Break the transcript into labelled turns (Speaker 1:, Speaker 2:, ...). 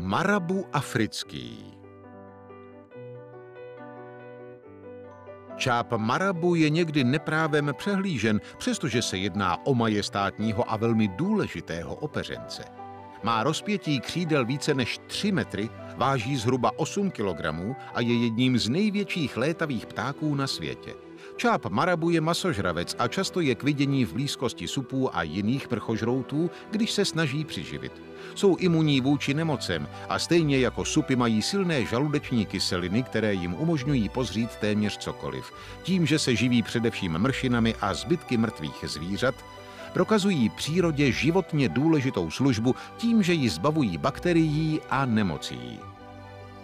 Speaker 1: Marabu africký. Čáp marabu je někdy neprávem přehlížen, přestože se jedná o majestátního a velmi důležitého opeřence. Má rozpětí křídel více než 3 metry, váží zhruba 8 kilogramů a je jedním z největších létavých ptáků na světě. Čáp marabu je masožravec a často je k vidění v blízkosti supů a jiných prchožroutů, když se snaží přiživit. Jsou imunní vůči nemocem a stejně jako supy mají silné žaludeční kyseliny, které jim umožňují pozřít téměř cokoliv. Tím, že se živí především mršinami a zbytky mrtvých zvířat, prokazují přírodě životně důležitou službu tím, že ji zbavují bakterií a nemocí.